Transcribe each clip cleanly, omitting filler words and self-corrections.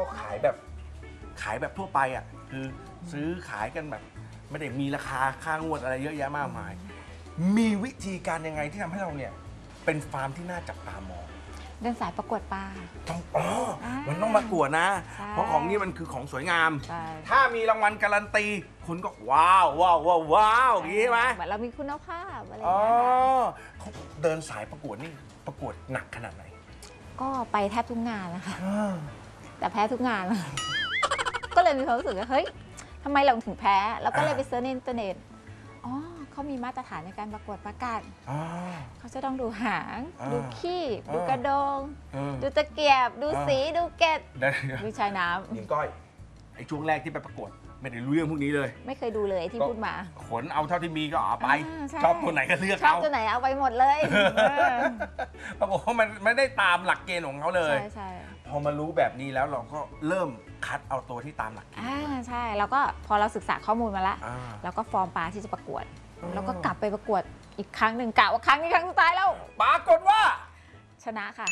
ขายแบบทั่วไปอ่ะคือซื้อขายกันแบบไม่ได้มีราคาค่างวดอะไรเยอะแยะมากมายมีวิธีการยังไงที่ทำให้เราเนี่ยเป็นฟาร์มที่น่าจับตามองเดินสายประกวดปลาต้องมันต้องประกวดนะเพราะของนี้มันคือของสวยงามถ้ามีรางวัลการันตีคุณก็ว้าวว้าวว้าวว้าวอย่างนี้ไหมเหมือนเรามีคุณภาพอะไรอย่างเงี้ยเขาเดินสายประกวดนี่ประกวดหนักขนาดไหนก็ไปแทบทุกงานนะคะแต่แพ้ทุกงานก็เลยมีความรู้สึกว่าเฮ้ยทำไมเราถึงแพ้แล้วก็เลยไปเซิร์ชในอินเทอร์เน็ตเขามีมาตรฐานในการประกวดประกาศเขาจะต้องดูหางดูขี้ดูกระดงดูตะเกียบดูสีดูเกล็ดดูชายน้ำหญิงก้อยไอ้ช่วงแรกที่ไปประกวดไม่ได้รู้เรื่องพวกนี้เลยไม่เคยดูเลยที่พูดมาขนเอาเท่าที่มีก็เอาไปชอบตัวไหนก็เลือกชอบตัวไหนเอาไปหมดเลยปรากฏว่ามันไม่ได้ตามหลักเกณฑ์ของเขาเลยใช่พอมารู้แบบนี้แล้วเราก็เริ่มคัดเอาตัวที่ตามหลักเกณฑ์ใช่แล้วก็พอเราศึกษาข้อมูลมาแล้วเราก็ฟอร์มปลาที่จะประกวดแล้วก็กลับไปประกวดอีกครั้งหนึ่งกะว่าครั้งนี้ครั้งสุดท้ายแล้วปรากฏว่าชนะค่ะ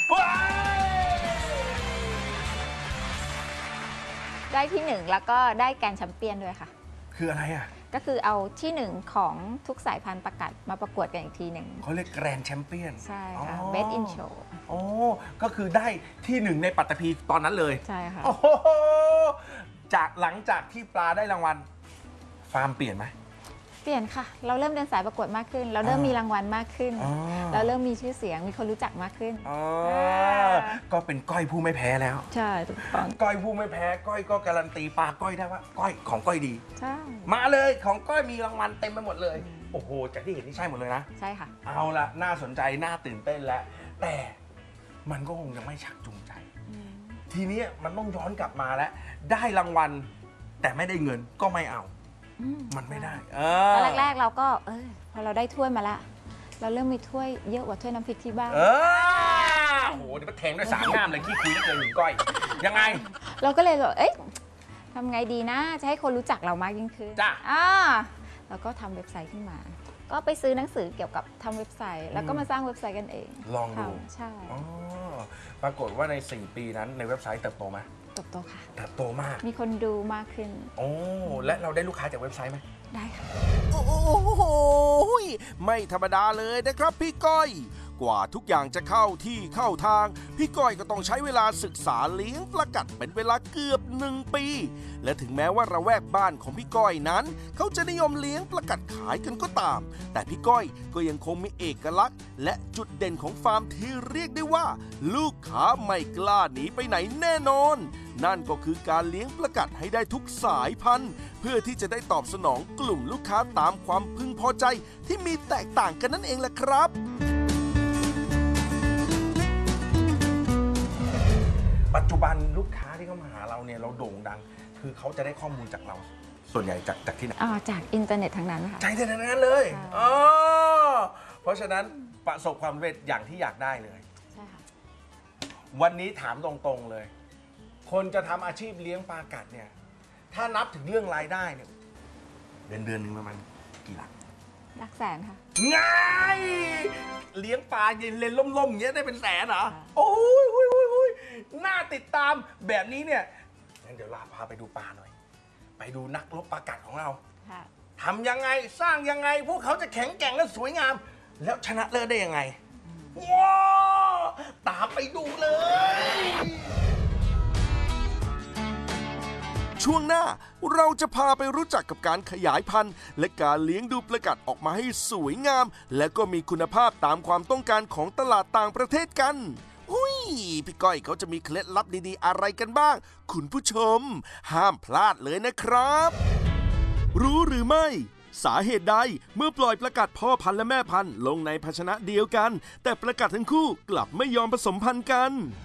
ได้ที่1แล้วก็ได้แกรนด์แชมเปี้ยนด้วยค่ะคืออะไรอ่ะก็คือเอาที่1ของทุกสายพันธุ์ประกาศมาประกวดกันอีกทีหนึ่งเขาเรียกแกรนด์แชมเปี้ยนใช่ค่ะ Best in Show ก็คือได้ที่1ในปัตตภีตอนนั้นเลยใช่ค่ะจากหลังจากที่ปลาได้รางวัลฟาร์มเปลี่ยนไหมเปลี่ยนค่ะเราเริ่มเดินสายประกวดมากขึ้นเราเริ่มมีรางวัลมากขึ้นเราเริ่มมีชื่อเสียงมีคนรู้จักมากขึ้นก็เป็นก้อยผู้ไม่แพ้แล้วใช่ถูกต้องก้อยผู้ไม่แพ้ก้อยก็การันตีปลาก้อยได้ว่าก้อยของก้อยดีใช่มาเลยของก้อยมีรางวัลเต็มไปหมดเลยโอ้โหจากที่เห็นนี่ใช่หมดเลยนะใช่ค่ะเอาละน่าสนใจน่าตื่นเต้นแล้วแต่มันก็คงยังไม่ชักจูงใจทีนี้มันต้องย้อนกลับมาแล้วได้รางวัลแต่ไม่ได้เงินก็ไม่เอามันไม่ได้ตอนแรกๆเราก็พอเราได้ถ้วยมาละเราเริ่มมีถ้วยเยอะกว่าถ้วยน้ำพริกที่บ้านโอ้โหเดี๋ยวมาแทงด้วย3 งามเลยขี้คุยแล้วเลยหนึ่งก้อยยังไงเราก็เลยแบบทำไงดีนะจะให้คนรู้จักเรามากยิ่งขึ้นจ้ะแล้วก็ทำเว็บไซต์ขึ้นมาก็ไปซื้อหนังสือเกี่ยวกับทำเว็บไซต์แล้วก็มาสร้างเว็บไซต์กันเองลองดูใช่ปรากฏว่าใน4 ปีนั้นในเว็บไซต์เติบโตไหมเติบโตค่ะเติบโตมากมีคนดูมากขึ้นและเราได้ลูกค้าจากเว็บไซต์ไหมได้ค่ะโอ้โหไม่ธรรมดาเลยนะครับพี่ก้อยกว่าทุกอย่างจะเข้าที่เข้าทางพี่ก้อยก็ต้องใช้เวลาศึกษาเลี้ยงปลากัดเป็นเวลาเกือบ1 ปีและถึงแม้ว่าระแวกบ้านของพี่ก้อยนั้นเขาจะนิยมเลี้ยงปลากัดขายกันก็ตามแต่พี่ก้อยก็ยังคงมีเอกลักษณ์และจุดเด่นของฟาร์มที่เรียกได้ว่าลูกค้าไม่กล้าหนีไปไหนแน่นอนนั่นก็คือการเลี้ยงปลากัดให้ได้ทุกสายพันธุ์เพื่อที่จะได้ตอบสนองกลุ่มลูกค้าตามความพึงพอใจที่มีแตกต่างกันนั่นเองแหละครับปัจจุบันลูกค้าที่เข้ามาหาเราเนี่ยเราโด่งดังคือเขาจะได้ข้อมูลจากเราส่วนใหญ่จากที่ไหนจากอินเทอร์เน็ตทั้งนั้นค่ะใช่ทั้งนั้นเลยเพราะฉะนั้นประสบความสำเร็จอย่างที่อยากได้เลยใช่ค่ะวันนี้ถามตรงๆเลยคนจะทำอาชีพเลี้ยงปลากัดเนี่ยถ้านับถึงเรื่องรายได้เนี่ยเดือนนึงประมาณกี่หลักแสนค่ะง่ายเลี้ยงปลาเย็นเลนล่มๆอย่างเงี้ยได้เป็นแสนเหรอโอ้ยน่าติดตามแบบนี้เนี่ยงั้นเดี๋ยวลาพาไปดูปลาหน่อยไปดูนักรบปลากัดของเราทำยังไงสร้างยังไงพวกเขาจะแข็งแกร่งและสวยงามแล้วชนะเลิศได้ยังไงว้าวตามไปดูเลยช่วงหน้าเราจะพาไปรู้จักกับการขยายพันธุ์และการเลี้ยงดูปลากัดออกมาให้สวยงามและก็มีคุณภาพตามความต้องการของตลาดต่างประเทศกันพี่ก้อยเขาจะมีเคล็ดลับดีๆอะไรกันบ้างคุณผู้ชมห้ามพลาดเลยนะครับรู้หรือไม่สาเหตุใดเมื่อปล่อยปลากัดพ่อพันธุ์และแม่พันธุ์ลงในภาชนะเดียวกันแต่ปลากัดทั้งคู่กลับไม่ยอมผสมพันธุ์กัน